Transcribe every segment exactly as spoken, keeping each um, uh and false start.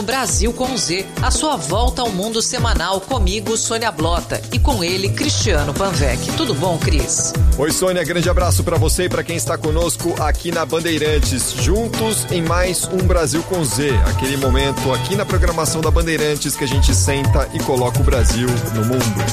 Brasil com Z, a sua volta ao mundo semanal comigo, Sônia Blota, e com ele, Cristiano Panvec. Tudo bom, Cris? Oi, Sônia, grande abraço para você e para quem está conosco aqui na Bandeirantes, juntos em mais um Brasil com Z, aquele momento aqui na programação da Bandeirantes que a gente senta e coloca o Brasil no mundo.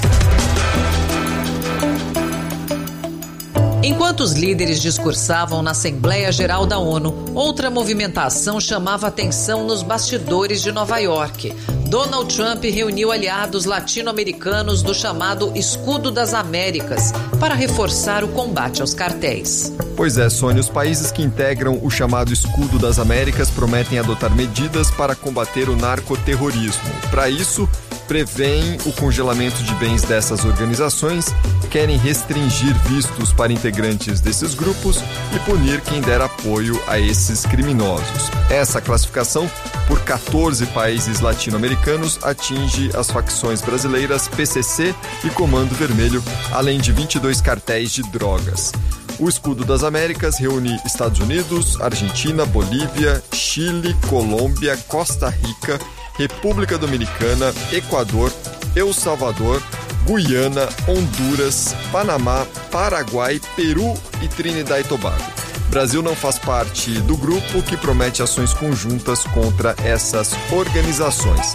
Enquanto os líderes discursavam na Assembleia Geral da ONU, outra movimentação chamava atenção nos bastidores de Nova York. Donald Trump reuniu aliados latino-americanos do chamado Escudo das Américas para reforçar o combate aos cartéis. Pois é, Sônia, os países que integram o chamado Escudo das Américas prometem adotar medidas para combater o narcoterrorismo. Para isso, prevêem o congelamento de bens dessas organizações, querem restringir vistos para integrantes desses grupos e punir quem der apoio a esses criminosos. Essa classificação por quatorze países latino-americanos atinge as facções brasileiras P C C e Comando Vermelho, além de vinte e dois cartéis de drogas. O Escudo das Américas reúne Estados Unidos, Argentina, Bolívia, Chile, Colômbia, Costa Rica, República Dominicana, Equador, El Salvador, Guiana, Honduras, Panamá, Paraguai, Peru e Trinidad e Tobago. Brasil não faz parte do grupo que promete ações conjuntas contra essas organizações.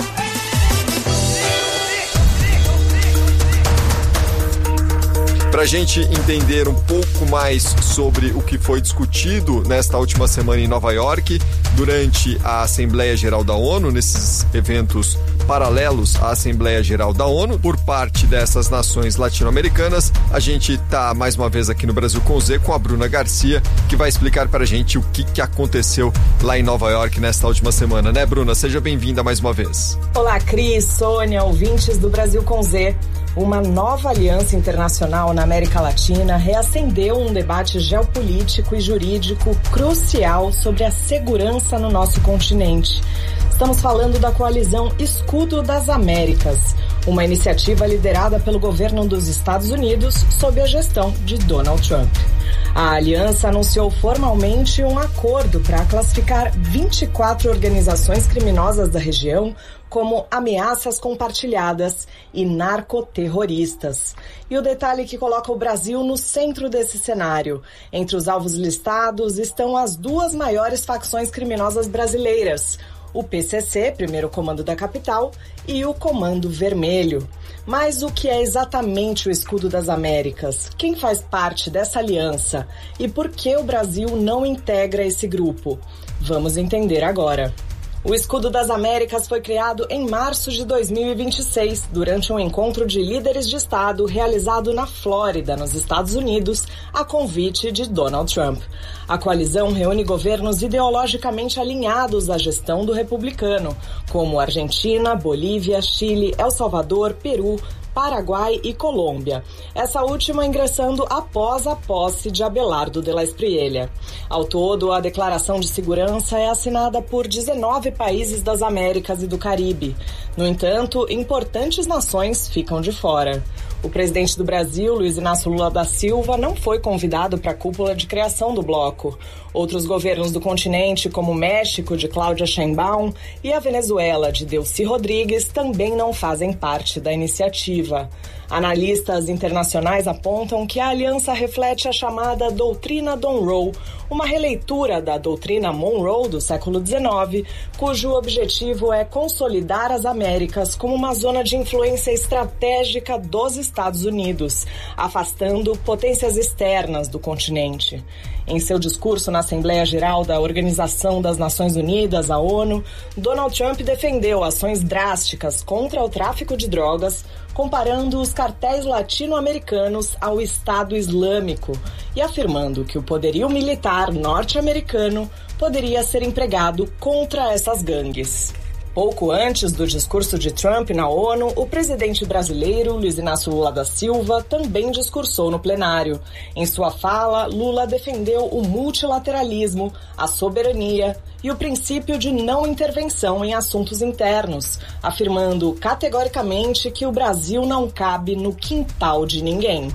Para a gente entender um pouco mais sobre o que foi discutido nesta última semana em Nova York, durante a Assembleia Geral da ONU, nesses eventos paralelos à Assembleia Geral da ONU, por parte dessas nações latino-americanas, a gente está mais uma vez aqui no Brasil com Z, com a Bruna Garcia, que vai explicar para a gente o que, que aconteceu lá em Nova York nesta última semana, né, Bruna? Seja bem-vinda mais uma vez. Olá, Cris, Sônia, ouvintes do Brasil com Z. Uma nova aliança internacional na América Latina reacendeu um debate geopolítico e jurídico crucial sobre a segurança no nosso continente. Estamos falando da coalizão Escudo das Américas, uma iniciativa liderada pelo governo dos Estados Unidos sob a gestão de Donald Trump. A aliança anunciou formalmente um acordo para classificar vinte e quatro organizações criminosas da região como ameaças compartilhadas e narcoterroristas. E o detalhe que coloca o Brasil no centro desse cenário. Entre os alvos listados estão as duas maiores facções criminosas brasileiras, o P C C, primeiro comando da capital, e o Comando Vermelho. Mas o que é exatamente o Escudo das Américas? Quem faz parte dessa aliança? E por que o Brasil não integra esse grupo? Vamos entender agora. O Escudo das Américas foi criado em março de dois mil e vinte e seis, durante um encontro de líderes de Estado realizado na Flórida, nos Estados Unidos, a convite de Donald Trump. A coalizão reúne governos ideologicamente alinhados à gestão do republicano, como Argentina, Bolívia, Chile, El Salvador, Peru, Paraguai e Colômbia, essa última ingressando após a posse de Abelardo de la Espriella. Ao todo, a Declaração de Segurança é assinada por dezenove países das Américas e do Caribe. No entanto, importantes nações ficam de fora. O presidente do Brasil, Luiz Inácio Lula da Silva, não foi convidado para a cúpula de criação do bloco. Outros governos do continente, como o México, de Cláudia Sheinbaum, e a Venezuela, de Delcy Rodrigues, também não fazem parte da iniciativa. Analistas internacionais apontam que a aliança reflete a chamada Doutrina Monroe, uma releitura da Doutrina Monroe do século dezenove, cujo objetivo é consolidar as Américas como uma zona de influência estratégica dos Estados Unidos, afastando potências externas do continente. Em seu discurso na Assembleia Geral da Organização das Nações Unidas, a ONU, Donald Trump defendeu ações drásticas contra o tráfico de drogas, comparando os cartéis latino-americanos ao Estado Islâmico e afirmando que o poderio militar norte-americano poderia ser empregado contra essas gangues. Pouco antes do discurso de Trump na ONU, o presidente brasileiro, Luiz Inácio Lula da Silva, também discursou no plenário. Em sua fala, Lula defendeu o multilateralismo, a soberania e o princípio de não intervenção em assuntos internos, afirmando categoricamente que o Brasil não cabe no quintal de ninguém.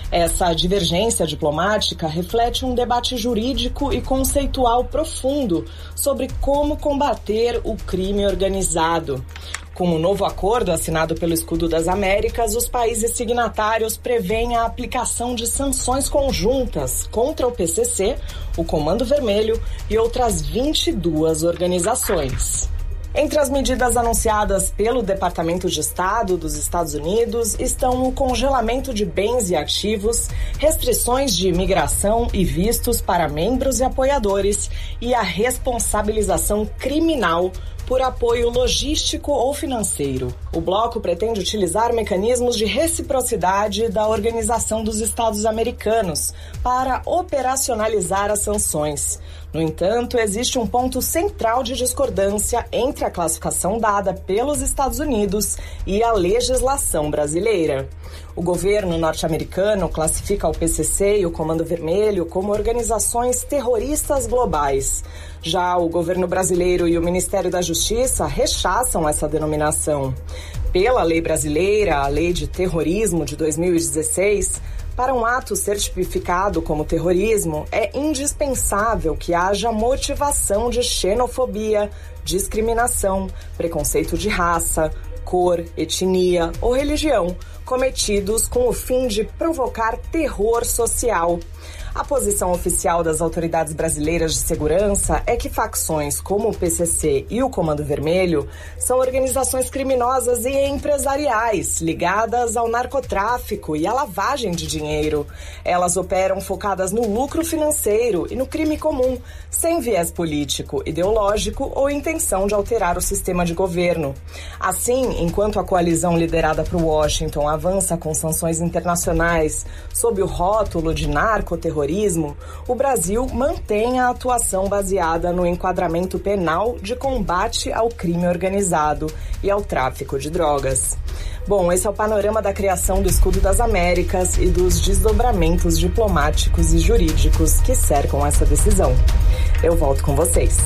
Essa divergência diplomática reflete um debate jurídico e conceitual profundo sobre como combater o crime organizado. Com o novo acordo assinado pelo Escudo das Américas, os países signatários prevêem a aplicação de sanções conjuntas contra o P C C, o Comando Vermelho e outras vinte e duas organizações. Entre as medidas anunciadas pelo Departamento de Estado dos Estados Unidos estão o congelamento de bens e ativos, restrições de imigração e vistos para membros e apoiadores e a responsabilização criminal por apoio logístico ou financeiro. O bloco pretende utilizar mecanismos de reciprocidade da Organização dos Estados Americanos para operacionalizar as sanções. No entanto, existe um ponto central de discordância entre a classificação dada pelos Estados Unidos e a legislação brasileira. O governo norte-americano classifica o P C C e o Comando Vermelho como organizações terroristas globais. Já o governo brasileiro e o Ministério da Justiça rechaçam essa denominação. Pela lei brasileira, a Lei de Terrorismo de dois mil e dezesseis, para um ato ser tipificado como terrorismo, é indispensável que haja motivação de xenofobia, discriminação, preconceito de raça, cor, etnia ou religião, cometidos com o fim de provocar terror social. A posição oficial das autoridades brasileiras de segurança é que facções como o P C C e o Comando Vermelho são organizações criminosas e empresariais ligadas ao narcotráfico e à lavagem de dinheiro. Elas operam focadas no lucro financeiro e no crime comum, sem viés político, ideológico ou intenção de alterar o sistema de governo. Assim, enquanto a coalizão liderada por Washington avança com sanções internacionais sob o rótulo de narcoterrorismo, o Brasil mantém a atuação baseada no enquadramento penal de combate ao crime organizado e ao tráfico de drogas. Bom, esse é o panorama da criação do Escudo das Américas e dos desdobramentos diplomáticos e jurídicos que cercam essa decisão. Eu volto com vocês.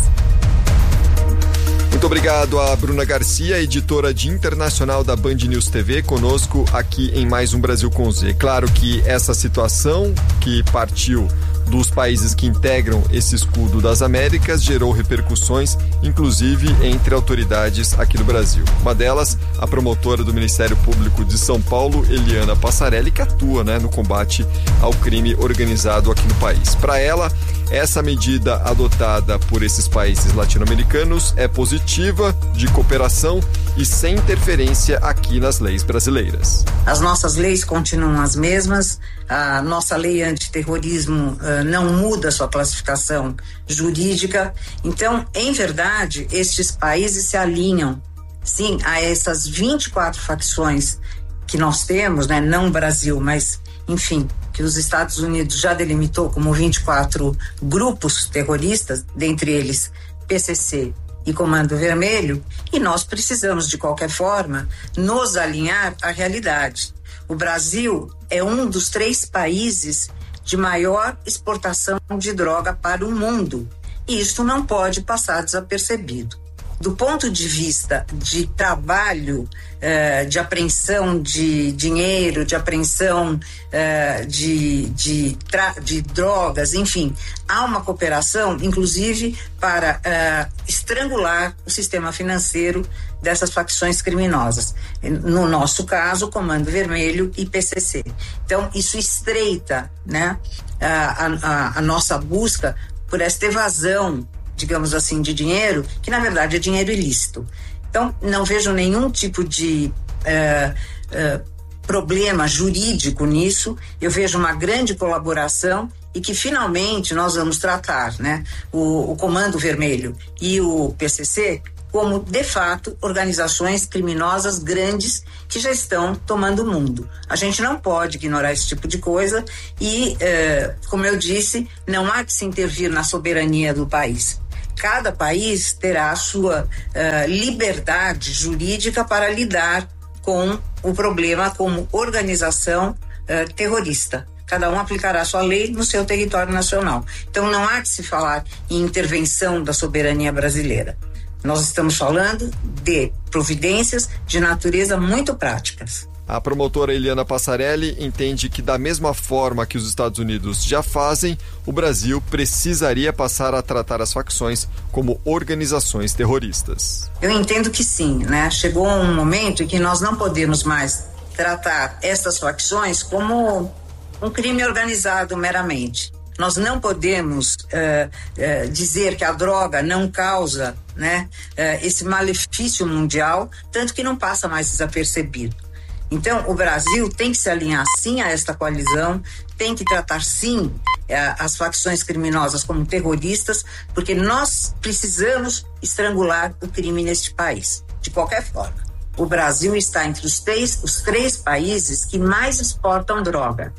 Muito obrigado a Bruna Garcia, editora de internacional da Band News T V, conosco aqui em mais um Brasil com Z. Claro que essa situação que partiu dos países que integram esse Escudo das Américas gerou repercussões, inclusive entre autoridades aqui no Brasil. Uma delas, a promotora do Ministério Público de São Paulo, Eliana Passarelli, que atua, né, no combate ao crime organizado aqui no país. Para ela, essa medida adotada por esses países latino-americanos é positiva, de cooperação e sem interferência aqui nas leis brasileiras. As nossas leis continuam as mesmas, a nossa lei antiterrorismo uh, não muda sua classificação jurídica. Então, em verdade, estes países se alinham, sim, a essas vinte e quatro facções que nós temos, né, não Brasil, mas, enfim, que os Estados Unidos já delimitou como vinte e quatro grupos terroristas, dentre eles P C C e Comando Vermelho, e nós precisamos, de qualquer forma, nos alinhar à realidade. O Brasil é um dos três países de maior exportação de droga para o mundo, e isso não pode passar desapercebido. Do ponto de vista de trabalho, eh, de apreensão de dinheiro, de apreensão eh, de, de, tra- de drogas, enfim, há uma cooperação, inclusive, para eh, estrangular o sistema financeiro dessas facções criminosas. No nosso caso, Comando Vermelho e P C C. Então, isso estreita, né, a, a, a nossa busca por esta evasão, digamos assim, de dinheiro, que na verdade é dinheiro ilícito. Então, não vejo nenhum tipo de uh, uh, problema jurídico nisso. Eu vejo uma grande colaboração e que finalmente nós vamos tratar, né, o, o Comando Vermelho e o P C C como, de fato, organizações criminosas grandes que já estão tomando o mundo. A gente não pode ignorar esse tipo de coisa e, eh, como eu disse, não há que se intervir na soberania do país. Cada país terá a sua uh, liberdade jurídica para lidar com o problema como organização uh, terrorista. Cada um aplicará a sua lei no seu território nacional. Então não há que se falar em intervenção da soberania brasileira. Nós estamos falando de providências de natureza muito práticas. A promotora Eliana Passarelli entende que, da mesma forma que os Estados Unidos já fazem, o Brasil precisaria passar a tratar as facções como organizações terroristas. Eu entendo que sim, né? Chegou um momento em que nós não podemos mais tratar essas facções como um crime organizado meramente. Nós não podemos uh, uh, dizer que a droga não causa, né, uh, esse malefício mundial, tanto que não passa mais desapercebido. Então, o Brasil tem que se alinhar sim a esta coalizão, tem que tratar sim eh, as facções criminosas como terroristas, porque nós precisamos estrangular o crime neste país, de qualquer forma. O Brasil está entre os três, os três países que mais exportam droga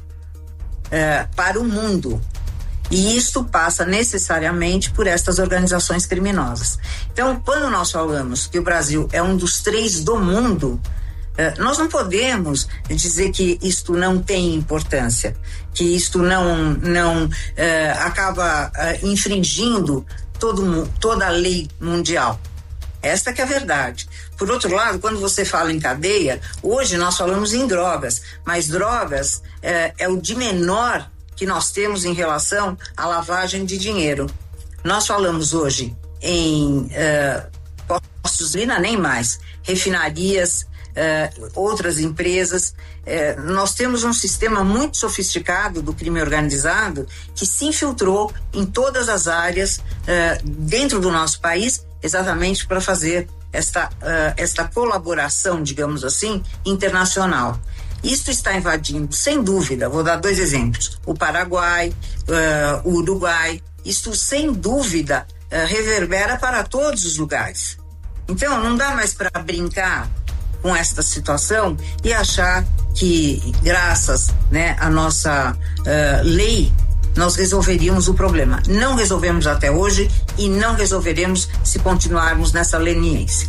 eh, para o mundo. E isto passa necessariamente por estas organizações criminosas. Então, quando nós falamos que o Brasil é um dos três do mundo, Uh, nós não podemos dizer que isto não tem importância, que isto não, não uh, acaba uh, infringindo todo, toda a lei mundial. Esta que é a verdade. Por outro lado, quando você fala em cadeia, hoje nós falamos em drogas, mas drogas uh, é o de menor que nós temos em relação à lavagem de dinheiro. Nós falamos hoje em uh, postos de gasolina, nem mais, refinarias, Uh, outras empresas. Uh, nós temos um sistema muito sofisticado do crime organizado que se infiltrou em todas as áreas uh, dentro do nosso país, exatamente para fazer esta, uh, esta colaboração, digamos assim, internacional. Isto está invadindo, sem dúvida, vou dar dois exemplos, o Paraguai, uh, o Uruguai. Isto, sem dúvida, uh, reverbera para todos os lugares. Então, não dá mais para brincar com esta situação e achar que, graças, né, à nossa uh, lei, nós resolveríamos o problema. Não resolvemos até hoje e não resolveremos se continuarmos nessa leniência.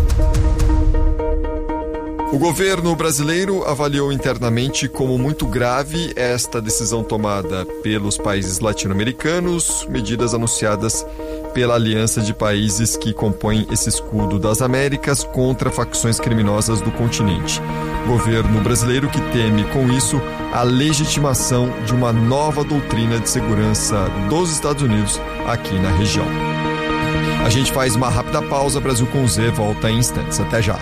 O governo brasileiro avaliou internamente como muito grave esta decisão tomada pelos países latino-americanos, medidas anunciadas pela aliança de países que compõem esse escudo das Américas contra facções criminosas do continente. Governo brasileiro que teme, com isso, a legitimação de uma nova doutrina de segurança dos Estados Unidos aqui na região. A gente faz uma rápida pausa, Brasil com Z volta em instantes. Até já.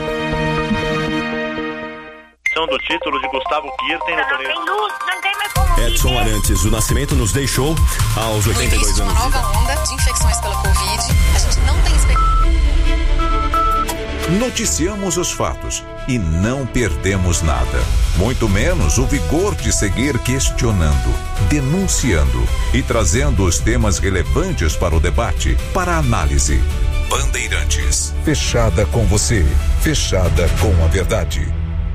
Do título de Gustavo Kirten no torneio. Edson Arantes do Nascimento nos deixou aos oitenta e dois anos. Uma nova onda de infecções pela Covid. A gente não tem expectativa. Noticiamos os fatos e não perdemos nada. Muito menos o vigor de seguir questionando, denunciando e trazendo os temas relevantes para o debate, para a análise. Bandeirantes. Fechada com você. Fechada com a verdade.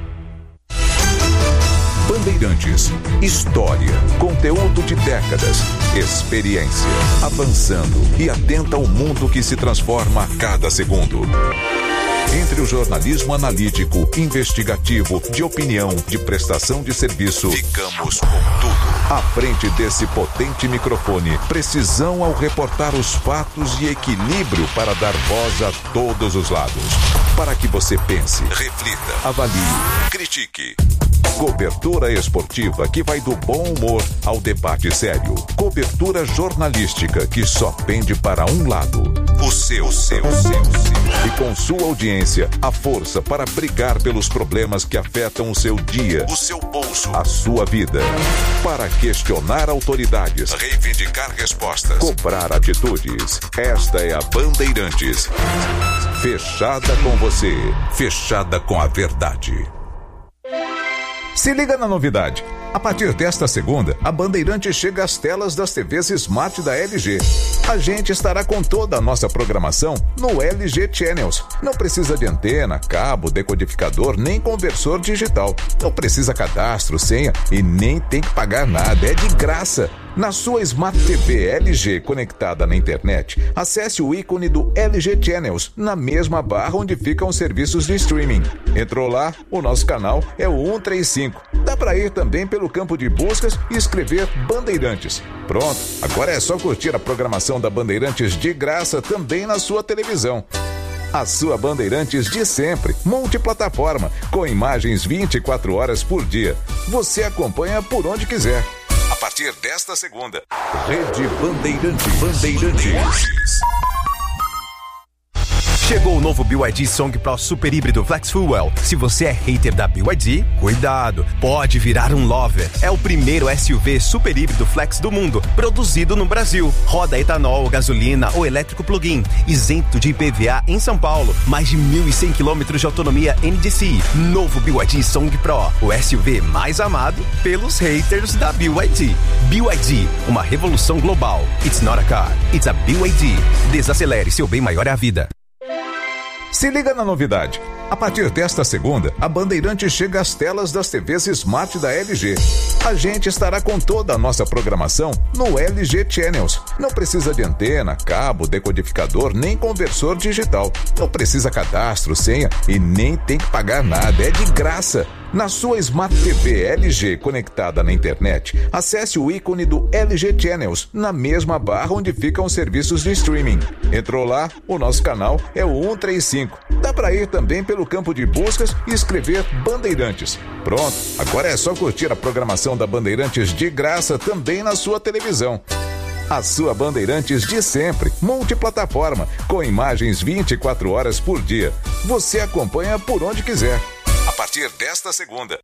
Bandeirantes, história, conteúdo de décadas, experiência, avançando e atenta ao mundo que se transforma a cada segundo. Entre o jornalismo analítico, investigativo, de opinião, de prestação de serviço, ficamos com tudo. À frente desse potente microfone, precisão ao reportar os fatos e equilíbrio para dar voz a todos os lados. Para que você pense, reflita, avalie, critique. Cobertura esportiva que vai do bom humor ao debate sério. Cobertura jornalística que só pende para um lado. O seu, seu, seu, seu. E com sua audiência, a força para brigar pelos problemas que afetam o seu dia, o seu bolso, a sua vida. Para questionar autoridades, reivindicar respostas, cobrar atitudes. Esta é a Bandeirantes. Fechada com você, fechada com a verdade. Se liga na novidade. A partir desta segunda, a Bandeirantes chega às telas das T Vs Smart da L G. A gente estará com toda a nossa programação no L G Channels. Não precisa de antena, cabo, decodificador, nem conversor digital. Não precisa cadastro, senha e nem tem que pagar nada. É de graça. Na sua Smart T V L G conectada na internet, acesse o ícone do L G Channels na mesma barra onde ficam os serviços de streaming. Entrou lá, o nosso canal é o cento e trinta e cinco. Dá para ir também pelo campo de buscas e escrever Bandeirantes. Pronto, agora é só curtir a programação da Bandeirantes de graça também na sua televisão. A sua Bandeirantes de sempre, multiplataforma, com imagens vinte e quatro horas por dia. Você acompanha por onde quiser. A partir desta segunda, Rede Bandeirantes. Bandeirantes. Chegou o novo B Y D Song Pro Super Híbrido Flex Fuel. Se você é hater da B Y D, cuidado, pode virar um lover. É o primeiro S U V super híbrido flex do mundo, produzido no Brasil. Roda etanol, gasolina ou elétrico plug-in, isento de I P V A em São Paulo. Mais de mil e cem quilômetros de autonomia N D C I. Novo B Y D Song Pro, o S U V mais amado pelos haters da B Y D. B Y D, uma revolução global. It's not a car, it's a B Y D. Desacelere, seu bem maior é a vida. Se liga na novidade. A partir desta segunda, a Bandeirantes chega às telas das T Vs Smart da L G. A gente estará com toda a nossa programação no L G Channels. Não precisa de antena, cabo, decodificador, nem conversor digital. Não precisa cadastro, senha e nem tem que pagar nada. É de graça. Na sua Smart T V L G conectada na internet, acesse o ícone do L G Channels na mesma barra onde ficam os serviços de streaming. Entrou lá, o nosso canal é o cento e trinta e cinco. Dá para ir também pelo campo de buscas e escrever Bandeirantes. Pronto, agora é só curtir a programação da Bandeirantes de graça também na sua televisão. A sua Bandeirantes de sempre, multiplataforma, com imagens vinte e quatro horas por dia. Você acompanha por onde quiser. A partir desta segunda.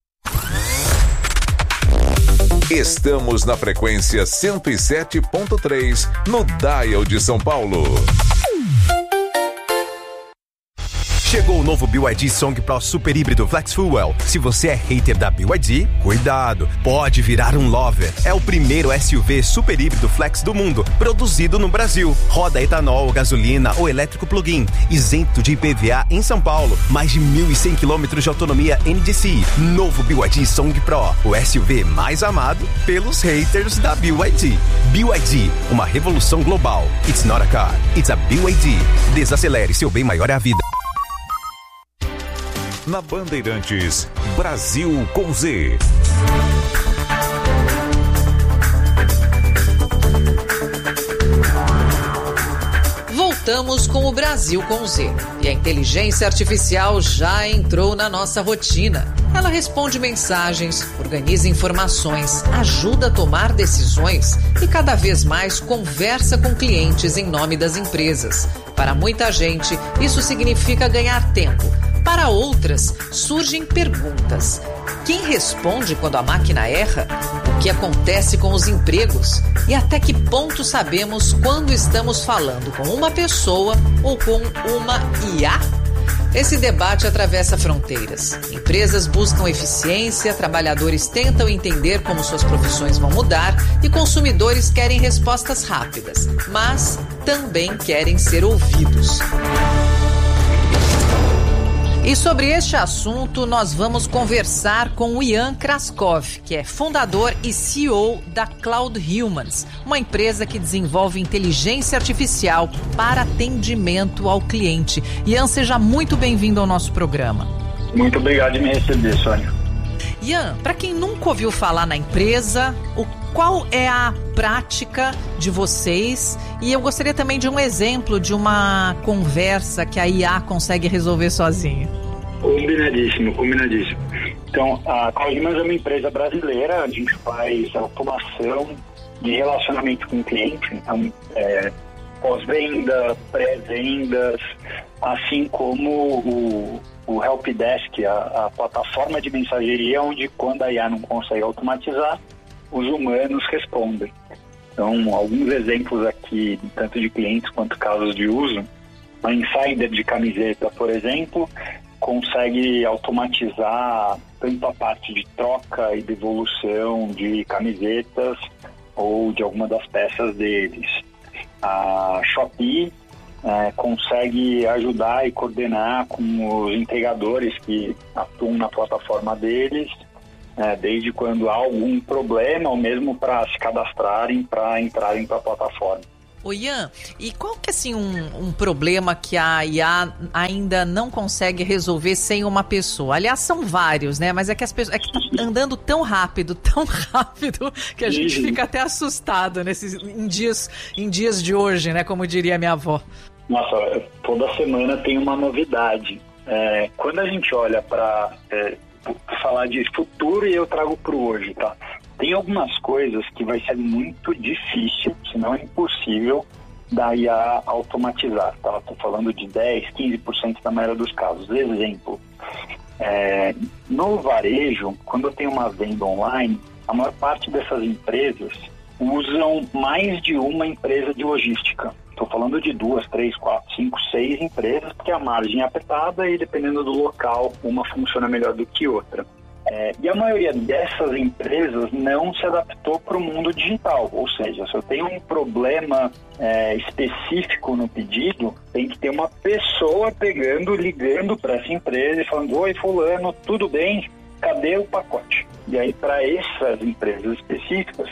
Estamos na frequência cento e sete ponto três, no Dial de São Paulo. Chegou o novo B Y D Song Pro Super Híbrido Flex Fuel. Se você é hater da B Y D, cuidado, pode virar um lover. É o primeiro S U V super híbrido flex do mundo, produzido no Brasil. Roda etanol, gasolina ou elétrico plug-in, isento de I P V A em São Paulo. Mais de mil e cem quilômetros de autonomia N D C I. Novo B Y D Song Pro, o S U V mais amado pelos haters da B Y D. B Y D, uma revolução global. It's not a car, it's a B Y D. Desacelere, seu bem maior é a vida. Na Bandeirantes, Brasil com Z. Voltamos com o Brasil com Z. E a inteligência artificial já entrou na nossa rotina. Ela responde mensagens, organiza informações, ajuda a tomar decisões e cada vez mais conversa com clientes em nome das empresas. Para muita gente, isso significa ganhar tempo. Para outras, surgem perguntas. Quem responde quando a máquina erra? O que acontece com os empregos? E até que ponto sabemos quando estamos falando com uma pessoa ou com uma I A? Esse debate atravessa fronteiras. Empresas buscam eficiência, trabalhadores tentam entender como suas profissões vão mudar e consumidores querem respostas rápidas, mas também querem ser ouvidos. E sobre este assunto, nós vamos conversar com o Ian Kraskov, que é fundador e C E O da Cloud Humans, uma empresa que desenvolve inteligência artificial para atendimento ao cliente. Ian, seja muito bem-vindo ao nosso programa. Muito obrigado de me receber, Sônia. Ian, para quem nunca ouviu falar na empresa, o, qual é a prática de vocês? E eu gostaria também de um exemplo de uma conversa que a I A consegue resolver sozinha. Combinadíssimo, combinadíssimo. Então, a Cloud Humans é uma empresa brasileira, a gente faz automação de relacionamento com o cliente, então, é, pós-venda, pré-vendas, assim como o, o Helpdesk, a, a plataforma de mensageria, onde quando a I A não consegue automatizar, os humanos respondem. Então, alguns exemplos aqui, tanto de clientes quanto casos de uso. A Insider de camiseta, por exemplo, consegue automatizar tanto a parte de troca e devolução de camisetas ou de alguma das peças deles. A Shopee é, consegue ajudar e coordenar com os entregadores que atuam na plataforma deles, É, desde quando há algum problema ou mesmo para se cadastrarem, para entrarem para a plataforma. Ô Ian, e qual que é assim, um, um problema que a I A ainda não consegue resolver sem uma pessoa? Aliás, são vários, né? Mas é que as pessoas é que tá andando tão rápido, tão rápido, que a gente fica até assustado nesses, em, dias, em dias de hoje, né? Como diria minha avó. Nossa, toda semana tem uma novidade. É, quando a gente olha para é, falar de futuro e eu trago para o hoje, tá? Tem algumas coisas que vai ser muito difícil, se não é impossível, da I A automatizar, tá? Estou falando de dez, quinze por cento na maioria dos casos. Exemplo, é, no varejo, quando eu tenho uma venda online, a maior parte dessas empresas usam mais de uma empresa de logística. Estou falando de duas, três, quatro, cinco, seis empresas, porque a margem é apertada e dependendo do local, uma funciona melhor do que outra. É, e a maioria dessas empresas não se adaptou para o mundo digital, ou seja, se eu tenho um problema é, específico no pedido, tem que ter uma pessoa pegando, ligando para essa empresa e falando: oi fulano, tudo bem? Cadê o pacote? E aí para essas empresas específicas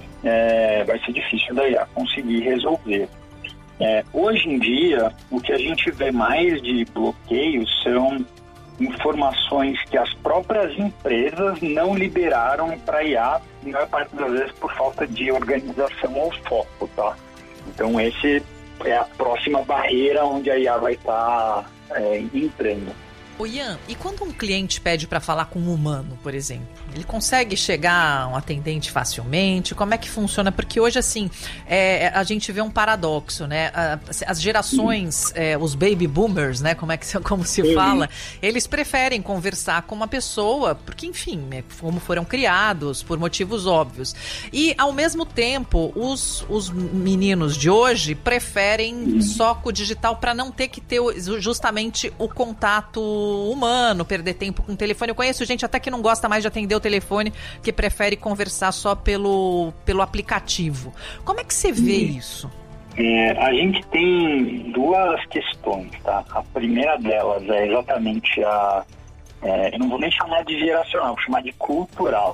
é, vai ser difícil da I A conseguir resolver. É, hoje em dia, o que a gente vê mais de bloqueios são informações que as próprias empresas não liberaram para a I A, na maior parte das vezes por falta de organização ou foco, tá? Então, esse é a próxima barreira onde a I A vai estar tá, é, entrando. Ô Ian, e quando um cliente pede para falar com um humano, por exemplo, ele consegue chegar a um atendente facilmente? Como é que funciona? Porque hoje, assim, é, a gente vê um paradoxo, né? As gerações, é, os baby boomers, né? Como é que como se fala, eles preferem conversar com uma pessoa, porque, enfim, né, como foram criados, por motivos óbvios. E, ao mesmo tempo, os, os meninos de hoje preferem só com o digital para não ter que ter justamente o contato humano, perder tempo com o telefone. Eu conheço gente até que não gosta mais de atender o telefone, que prefere conversar só pelo, pelo aplicativo. Como é que você vê isso? É, a gente tem duas questões, tá? A primeira delas é exatamente a... É, eu não vou nem chamar de geracional, vou chamar de cultural.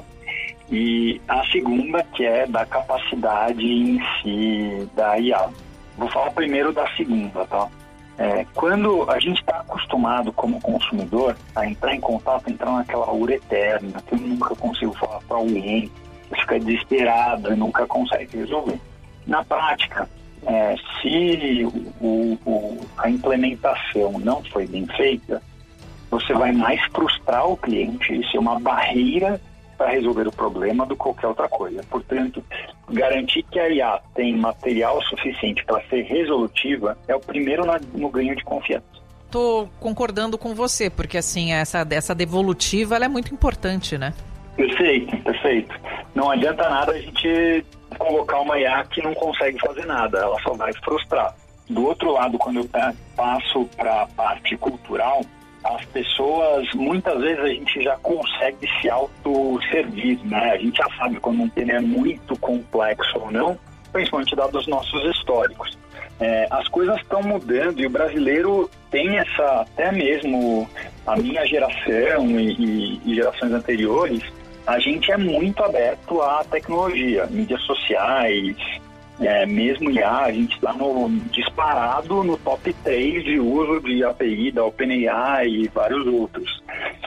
E a segunda, que é da capacidade em si da I A. Vou falar primeiro da segunda, tá? É, quando a gente está acostumado como consumidor a entrar em contato, entrar naquela ura eterna, que eu nunca consigo falar para alguém, fica desesperado e nunca consegue resolver. Na prática, é, se o, o, a implementação não foi bem feita, você vai mais frustrar o cliente e ser uma barreira para resolver o problema do que qualquer outra coisa. Portanto, garantir que a I A tem material suficiente para ser resolutiva é o primeiro na, no ganho de confiança. Tô concordando com você, porque assim, essa, essa devolutiva ela é muito importante, né? Perfeito, perfeito. Não adianta nada a gente colocar uma I A que não consegue fazer nada, ela só vai frustrar. Do outro lado, quando eu passo para a parte cultural, as pessoas, muitas vezes a gente já consegue se autosservir, né? A gente já sabe quando um tema é muito complexo ou não, principalmente dados os nossos históricos. É, as coisas estão mudando e o brasileiro tem essa, até mesmo a minha geração e, e, e gerações anteriores, a gente é muito aberto à tecnologia, mídias sociais, É, mesmo I A, a gente está no, disparado no top três de uso de A P I da OpenAI e vários outros.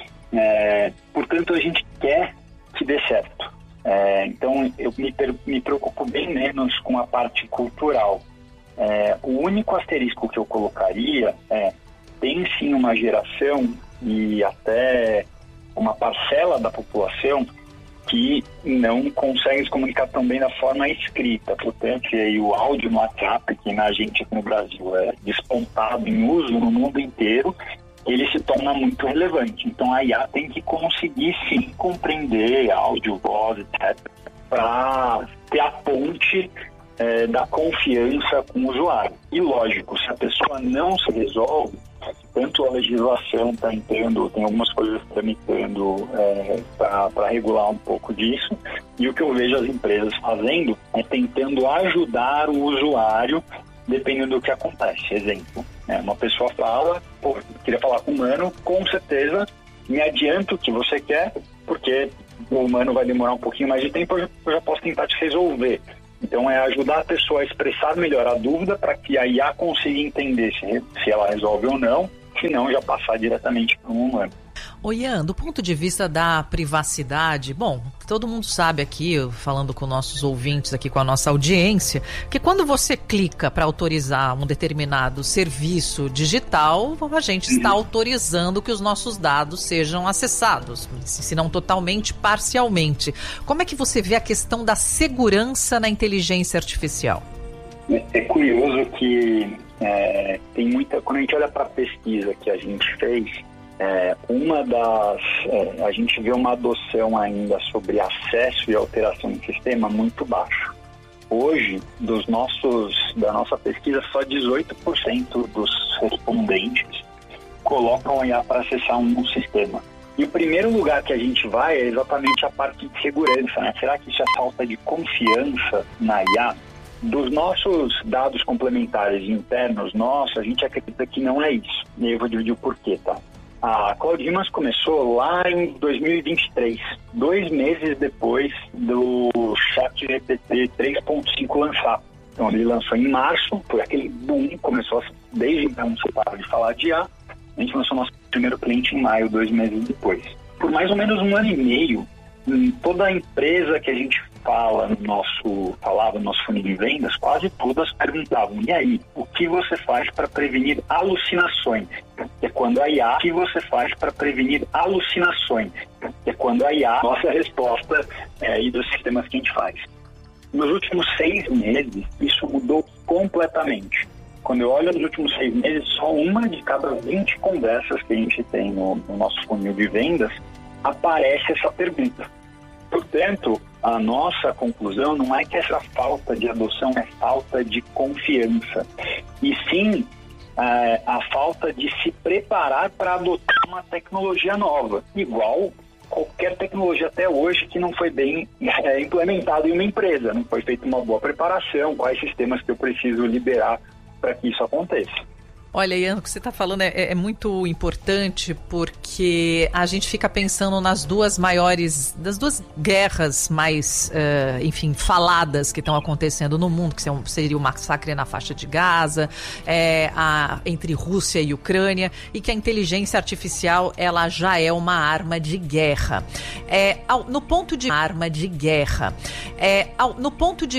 É, portanto, a gente quer que dê certo. É, então, eu me, me preocupo bem menos com a parte cultural. É, o único asterisco que eu colocaria é, tem sim uma geração e até uma parcela da população que não conseguem se comunicar tão bem da forma escrita. Portanto, aí o áudio no WhatsApp, que na gente aqui no Brasil é despontado em uso no mundo inteiro, ele se torna muito relevante. Então a I A tem que conseguir sim compreender áudio, voz, etcétera, para ter a ponte é, da confiança com o usuário. E lógico, se a pessoa não se resolve, tanto a legislação está entrando, tem algumas coisas tramitando é, para regular um pouco disso, e o que eu vejo as empresas fazendo é tentando ajudar o usuário dependendo do que acontece. Exemplo, né, uma pessoa fala, pô, queria falar com o humano, com certeza me adianto o que você quer, porque o humano vai demorar um pouquinho mais de tempo, eu já posso tentar te resolver. Então é ajudar a pessoa a expressar melhor a dúvida para que a I A consiga entender se, se ela resolve ou não, se não já passar diretamente para um humano. Ô Ian, do ponto de vista da privacidade, bom, todo mundo sabe aqui, falando com nossos ouvintes aqui, com a nossa audiência, que quando você clica para autorizar um determinado serviço digital, a gente está autorizando que os nossos dados sejam acessados, se não totalmente, parcialmente. Como é que você vê a questão da segurança na inteligência artificial? É curioso que é, tem muita... Quando a gente olha para a pesquisa que a gente fez, É, uma das, é, a gente vê uma adoção ainda sobre acesso e alteração do sistema muito baixo. Hoje, dos nossos, da nossa pesquisa, só dezoito por cento dos respondentes colocam a I A para acessar um sistema. E o primeiro lugar que a gente vai é exatamente a parte de segurança, né? Será que isso é falta de confiança na I A? Dos nossos dados complementares internos, nossa, a gente acredita que não é isso. E aí eu vou dividir o porquê, tá? A Claude Humans começou lá em dois mil e vinte e três, dois meses depois do ChatGPT três ponto cinco lançar. Então ele lançou em março, foi aquele boom, começou a, desde então se para de falar de I A. A gente lançou nosso primeiro cliente em maio, dois meses depois. Por mais ou menos um ano e meio, em toda a empresa que a gente fala no nosso, falava no nosso funil de vendas, quase todas perguntavam: e aí, o que você faz para prevenir alucinações? Que é quando a I A, o que você faz para prevenir alucinações? Que é quando a I A, nossa resposta é aí dos sistemas que a gente faz. Nos últimos seis meses, isso mudou completamente. Quando eu olho nos últimos seis meses, só uma de cada vinte conversas que a gente tem no, no nosso funil de vendas aparece essa pergunta. Portanto, a nossa conclusão não é que essa falta de adoção é falta de confiança, e sim é, a falta de se preparar para adotar uma tecnologia nova, igual qualquer tecnologia até hoje que não foi bem é, implementada em uma empresa, não foi feita uma boa preparação, quais sistemas que eu preciso liberar para que isso aconteça. Olha, Ian, o que você está falando é, é muito importante, porque a gente fica pensando nas duas maiores, das duas guerras mais, uh, enfim, faladas que estão acontecendo no mundo, que seria o massacre na faixa de Gaza, é, a, entre Rússia e Ucrânia, e que a inteligência artificial, ela já é uma arma de guerra. É, ao, no ponto de arma de guerra, é, ao, no ponto de